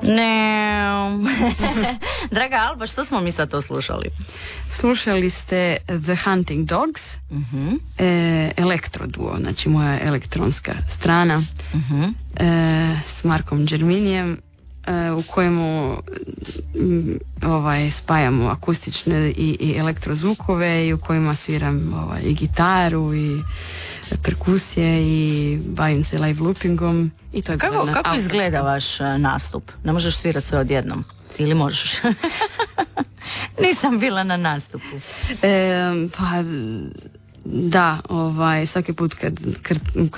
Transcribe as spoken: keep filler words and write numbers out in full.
Ne. Draga Alba, što smo mi sad to slušali? Slušali ste The Hunting Dogs, uh-huh. e, Elektroduo, znači moja elektronska strana, uh-huh. e, s Markom Đerminijem, e, u kojemu m, ovaj, spajamo akustične i, i elektrozvukove i u kojima sviram ovaj, i gitaru i perkusije i bavim se live loopingom i to je kako, kako izgleda vaš uh, nastup? Ne možeš svirati sve odjednom? Ili možeš? Nisam bila na nastupu. E, pa da, ovaj, svaki put kad, kad